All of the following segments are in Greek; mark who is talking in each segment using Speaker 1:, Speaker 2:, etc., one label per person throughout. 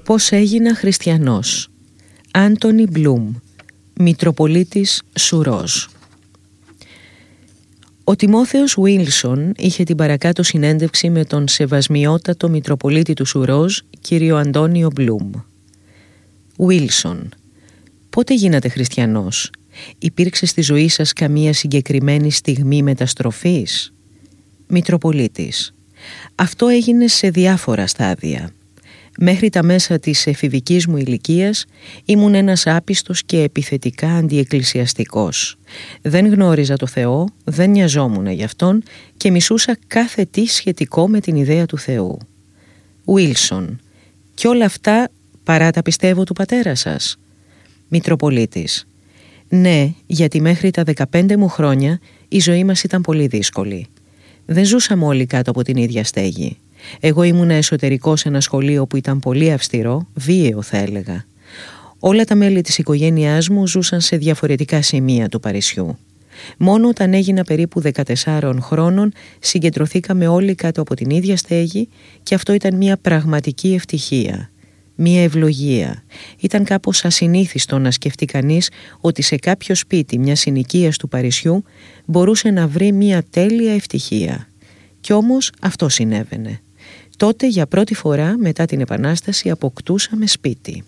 Speaker 1: Πώς έγινα χριστιανός. Άντονι Μπλουμ, Μητροπολίτης Σουρόζ. Ο Τιμόθεος Βίλσον είχε την παρακάτω συνέντευξη με τον σεβασμιότατο Μητροπολίτη του Σουρόζ, κύριο Αντώνιο Μπλουμ. Βίλσον, πότε γίνατε χριστιανός? Υπήρξε στη ζωή σας καμία συγκεκριμένη στιγμή μεταστροφής? Μητροπολίτης, αυτό έγινε σε διάφορα στάδια. Μέχρι τα μέσα της εφηβικής μου ηλικίας ήμουν ένας άπιστος και επιθετικά αντιεκκλησιαστικός. Δεν γνώριζα το Θεό, δεν νοιαζόμουν γι' Αυτόν και μισούσα κάθε τι σχετικό με την ιδέα του Θεού. Βίλσον, κι όλα αυτά παρά τα πιστεύω του πατέρα σας? Μητροπολίτης, ναι, γιατί μέχρι τα 15 μου χρόνια η ζωή μας ήταν πολύ δύσκολη. Δεν ζούσαμε όλοι κάτω από την ίδια στέγη. Εγώ ήμουν εσωτερικό σε ένα σχολείο που ήταν πολύ αυστηρό, βίαιο θα έλεγα. Όλα τα μέλη της οικογένειάς μου ζούσαν σε διαφορετικά σημεία του Παρισιού. Μόνο όταν έγινα περίπου 14 χρόνων συγκεντρωθήκαμε όλοι κάτω από την ίδια στέγη και αυτό ήταν μια πραγματική ευτυχία, μια ευλογία. Ήταν κάπως ασυνήθιστο να σκεφτεί κανείς ότι σε κάποιο σπίτι μιας συνοικίας του Παρισιού μπορούσε να βρει μια τέλεια ευτυχία. Κι όμως αυτό συνέβαινε. Τότε για πρώτη φορά μετά την Επανάσταση αποκτούσαμε σπίτι.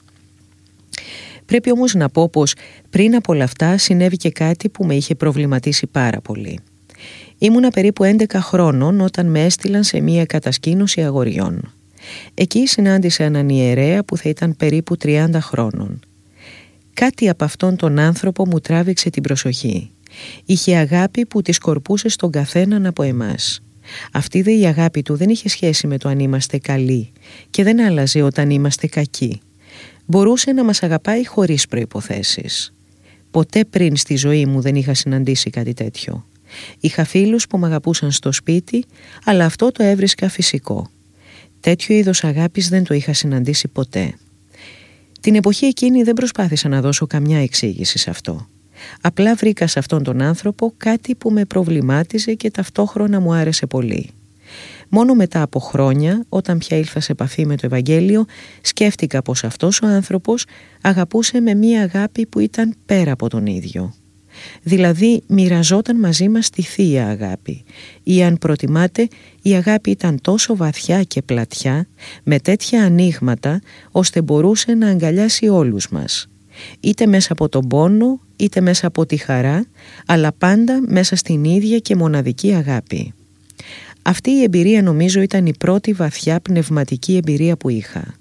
Speaker 1: Πρέπει όμως να πω πως πριν από όλα αυτά συνέβη και κάτι που με είχε προβληματίσει πάρα πολύ. Ήμουνα περίπου 11 χρόνων όταν με έστειλαν σε μια κατασκήνωση αγοριών. Εκεί συνάντησα έναν ιερέα που θα ήταν περίπου 30 χρόνων. Κάτι από αυτόν τον άνθρωπο μου τράβηξε την προσοχή. Είχε αγάπη που τη σκορπούσε στον καθέναν από εμάς. Αυτή δε η αγάπη του δεν είχε σχέση με το αν είμαστε καλοί και δεν άλλαζε όταν είμαστε κακοί. Μπορούσε να μας αγαπάει χωρίς προϋποθέσεις. Ποτέ πριν στη ζωή μου δεν είχα συναντήσει κάτι τέτοιο. Είχα φίλους που με αγαπούσαν στο σπίτι, αλλά αυτό το έβρισκα φυσικό. Τέτοιο είδος αγάπης δεν το είχα συναντήσει ποτέ. Την εποχή εκείνη δεν προσπάθησα να δώσω καμιά εξήγηση σε αυτό. Απλά βρήκα σε αυτόν τον άνθρωπο κάτι που με προβλημάτιζε και ταυτόχρονα μου άρεσε πολύ. Μόνο μετά από χρόνια, όταν πια ήλθα σε επαφή με το Ευαγγέλιο, σκέφτηκα πως αυτός ο άνθρωπος αγαπούσε με μία αγάπη που ήταν πέρα από τον ίδιο. Δηλαδή μοιραζόταν μαζί μας τη θεία αγάπη, ή αν προτιμάτε η αγάπη ήταν τόσο βαθιά και πλατιά, με τέτοια ανοίγματα, ώστε μπορούσε να αγκαλιάσει όλους μας. Είτε μέσα από τον πόνο, είτε μέσα από τη χαρά, αλλά πάντα μέσα στην ίδια και μοναδική αγάπη. Αυτή η εμπειρία νομίζω ήταν η πρώτη βαθιά πνευματική εμπειρία που είχα.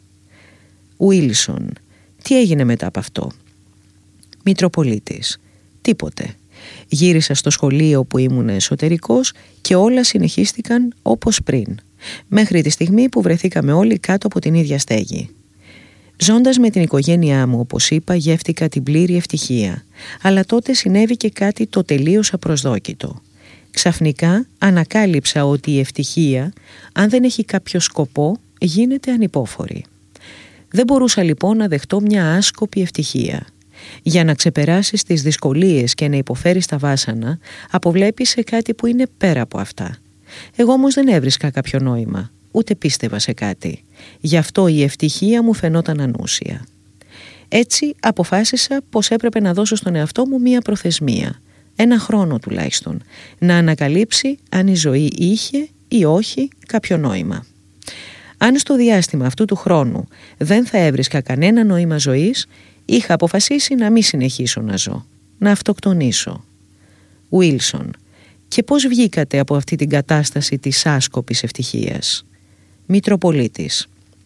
Speaker 1: Βίλσον, τι έγινε μετά από αυτό? Μητροπολίτης, τίποτε. Γύρισα στο σχολείο που ήμουν εσωτερικός και όλα συνεχίστηκαν όπως πριν, μέχρι τη στιγμή που βρεθήκαμε όλοι κάτω από την ίδια στέγη. Ζώντας με την οικογένειά μου, όπως είπα, γεύτηκα την πλήρη ευτυχία, αλλά τότε συνέβη και κάτι το τελείως απροσδόκητο. Ξαφνικά ανακάλυψα ότι η ευτυχία, αν δεν έχει κάποιο σκοπό, γίνεται ανυπόφορη. Δεν μπορούσα λοιπόν να δεχτώ μια άσκοπη ευτυχία. Για να ξεπεράσεις τις δυσκολίες και να υποφέρεις τα βάσανα, αποβλέπεις σε κάτι που είναι πέρα από αυτά. Εγώ όμως δεν έβρισκα κάποιο νόημα, ούτε πίστευα σε κάτι. Γι' αυτό η ευτυχία μου φαινόταν ανούσια. Έτσι αποφάσισα πως έπρεπε να δώσω στον εαυτό μου μία προθεσμία, ένα χρόνο τουλάχιστον, να ανακαλύψει αν η ζωή είχε ή όχι κάποιο νόημα. Αν στο διάστημα αυτού του χρόνου δεν θα έβρισκα κανένα νόημα ζωής, είχα αποφασίσει να μην συνεχίσω να ζω, να αυτοκτονήσω. Βίλσον, και πώς βγήκατε από αυτή την κατάσταση της άσκοπης ευτυχίας? Μητροπολίτης,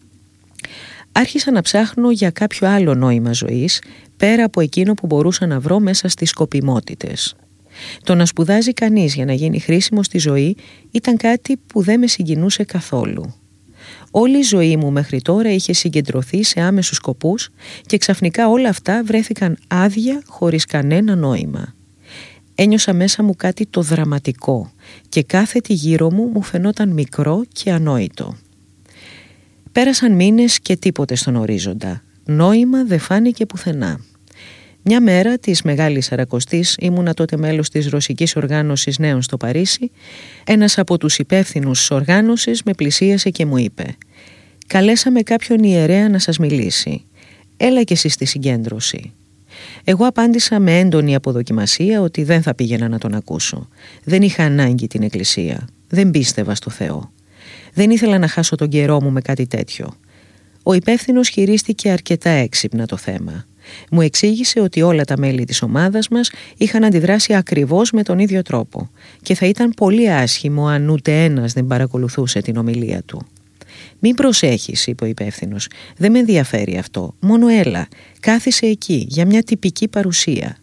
Speaker 1: άρχισα να ψάχνω για κάποιο άλλο νόημα ζωής, πέρα από εκείνο που μπορούσα να βρω μέσα στις σκοπιμότητες. Το να σπουδάζει κανείς για να γίνει χρήσιμο στη ζωή ήταν κάτι που δεν με συγκινούσε καθόλου. Όλη η ζωή μου μέχρι τώρα είχε συγκεντρωθεί σε άμεσους σκοπούς και ξαφνικά όλα αυτά βρέθηκαν άδεια χωρίς κανένα νόημα. Ένιωσα μέσα μου κάτι το δραματικό και κάθε τι γύρω μου φαινόταν μικρό και ανόητο. Πέρασαν μήνες και τίποτε στον ορίζοντα. Νόημα δεν φάνηκε πουθενά. Μια μέρα της Μεγάλης Σαρακοστής, ήμουνα τότε μέλος της Ρωσικής Οργάνωσης Νέων στο Παρίσι, ένας από τους υπεύθυνους της οργάνωσης με πλησίασε και μου είπε: «Καλέσαμε κάποιον ιερέα να σας μιλήσει. Έλα κι εσύ στη συγκέντρωση». Εγώ απάντησα με έντονη αποδοκιμασία ότι δεν θα πήγαινα να τον ακούσω. Δεν είχα ανάγκη την εκκλησία. Δεν πίστευα στο Θεό. Δεν ήθελα να χάσω τον καιρό μου με κάτι τέτοιο. Ο υπεύθυνος χειρίστηκε αρκετά έξυπνα το θέμα. Μου εξήγησε ότι όλα τα μέλη της ομάδας μας είχαν αντιδράσει ακριβώς με τον ίδιο τρόπο και θα ήταν πολύ άσχημο αν ούτε ένας δεν παρακολουθούσε την ομιλία του. «Μην προσέχεις», είπε ο υπεύθυνος, «δεν με ενδιαφέρει αυτό, μόνο έλα, κάθισε εκεί για μια τυπική παρουσία».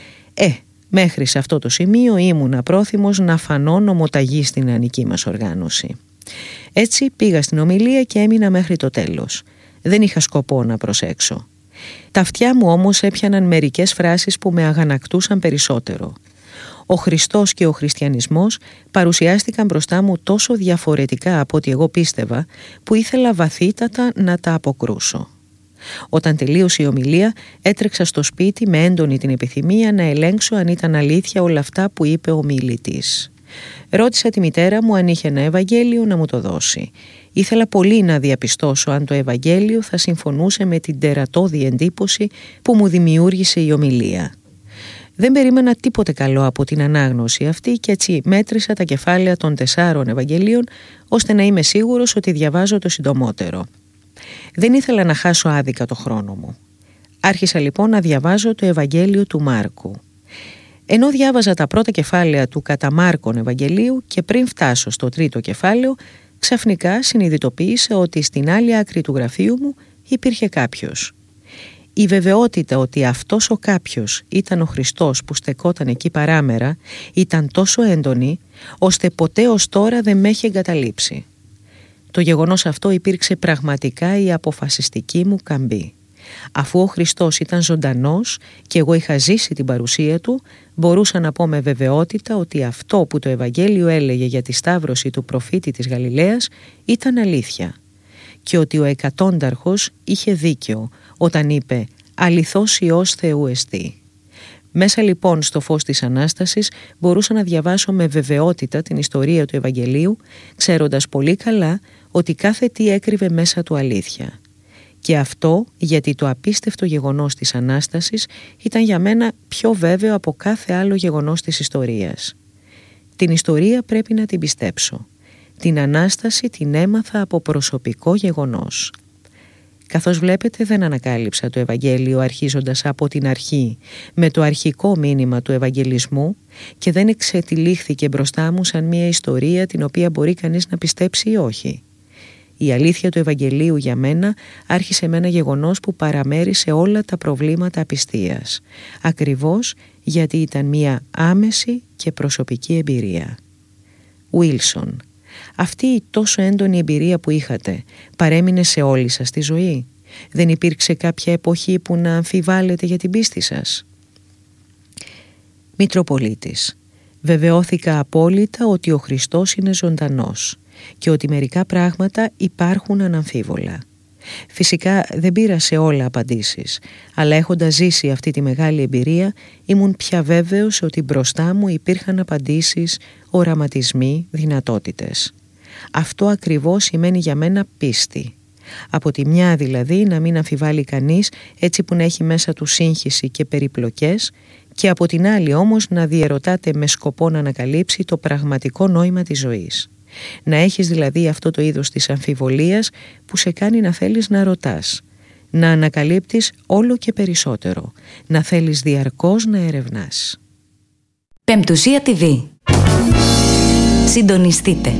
Speaker 1: Μέχρι σε αυτό το σημείο ήμουν απρόθυμος να φανώ νομοταγή στην νεανική μας οργάνωση. Έτσι πήγα στην ομιλία και έμεινα μέχρι το τέλος. Δεν είχα σκοπό να προσέξω. Τα αυτιά μου όμως έπιαναν μερικές φράσεις που με αγανακτούσαν περισσότερο. Ο Χριστός και ο χριστιανισμός παρουσιάστηκαν μπροστά μου τόσο διαφορετικά από ό,τι εγώ πίστευα, που ήθελα βαθύτατα να τα αποκρούσω. Όταν τελείωσε η ομιλία, έτρεξα στο σπίτι με έντονη την επιθυμία να ελέγξω αν ήταν αλήθεια όλα αυτά που είπε ο ομιλητής. Ρώτησα τη μητέρα μου αν είχε ένα Ευαγγέλιο να μου το δώσει. Ήθελα πολύ να διαπιστώσω αν το Ευαγγέλιο θα συμφωνούσε με την τερατώδη εντύπωση που μου δημιούργησε η ομιλία. Δεν περίμενα τίποτε καλό από την ανάγνωση αυτή και έτσι μέτρησα τα κεφάλαια των 4 Ευαγγελίων ώστε να είμαι σίγουρος ότι διαβάζω το συντομότερο. Δεν ήθελα να χάσω άδικα το χρόνο μου. Άρχισα λοιπόν να διαβάζω το Ευαγγέλιο του Μάρκου. Ενώ διάβαζα τα πρώτα κεφάλαια του κατά Μάρκον Ευαγγελίου και πριν φτάσω στο 3ο κεφάλαιο, ξαφνικά συνειδητοποίησα ότι στην άλλη άκρη του γραφείου μου υπήρχε κάποιος. Η βεβαιότητα ότι αυτός ο κάποιος ήταν ο Χριστός που στεκόταν εκεί παράμερα ήταν τόσο έντονη, ώστε ποτέ ως τώρα δεν με έχει εγκαταλείψει. Το γεγονός αυτό υπήρξε πραγματικά η αποφασιστική μου καμπή. Αφού ο Χριστός ήταν ζωντανός και εγώ είχα ζήσει την παρουσία του, μπορούσα να πω με βεβαιότητα ότι αυτό που το Ευαγγέλιο έλεγε για τη σταύρωση του προφήτη της Γαλιλαίας ήταν αλήθεια και ότι ο εκατόνταρχος είχε δίκιο όταν είπε «Αληθώς Υιός Θεού εστί». Μέσα λοιπόν στο φως της Ανάστασης μπορούσα να διαβάσω με βεβαιότητα την ιστορία του Ευαγγελίου, ξέροντας πολύ καλά ότι κάθε τι έκρυβε μέσα του αλήθεια. Και αυτό γιατί το απίστευτο γεγονός της Ανάστασης ήταν για μένα πιο βέβαιο από κάθε άλλο γεγονός της ιστορίας. Την ιστορία πρέπει να την πιστέψω. Την Ανάσταση την έμαθα από προσωπικό γεγονός. Καθώς βλέπετε δεν ανακάλυψα το Ευαγγέλιο αρχίζοντας από την αρχή με το αρχικό μήνυμα του Ευαγγελισμού και δεν εξετυλίχθηκε μπροστά μου σαν μια ιστορία την οποία μπορεί κανείς να πιστέψει ή όχι. Η αλήθεια του Ευαγγελίου για μένα άρχισε με ένα γεγονός που παραμέρισε όλα τα προβλήματα απιστίας, ακριβώς γιατί ήταν μια άμεση και προσωπική εμπειρία. Βίλσον, αυτή η τόσο έντονη εμπειρία που είχατε παρέμεινε σε όλη σας τη ζωή? Δεν υπήρξε κάποια εποχή που να αμφιβάλλετε για την πίστη σας? Μητροπολίτης, βεβαιώθηκα απόλυτα ότι ο Χριστός είναι ζωντανός και ότι μερικά πράγματα υπάρχουν αναμφίβολα. Φυσικά δεν πήρα σε όλα απαντήσεις, αλλά έχοντας ζήσει αυτή τη μεγάλη εμπειρία ήμουν πια βέβαιος ότι μπροστά μου υπήρχαν απαντήσεις, οραματισμοί, δυνατότητες. Αυτό ακριβώς σημαίνει για μένα πίστη. Από τη μια δηλαδή να μην αμφιβάλλει κανείς έτσι που να έχει μέσα του σύγχυση και περιπλοκές και από την άλλη όμως να διερωτάται με σκοπό να ανακαλύψει το πραγματικό νόημα της ζωής. Να έχεις δηλαδή αυτό το είδος της αμφιβολίας που σε κάνει να θέλεις να ρωτάς, να ανακαλύπτεις όλο και περισσότερο, να θέλεις διαρκώς να ερευνάς.
Speaker 2: Πεμπτουσία TV. Συντονιστείτε.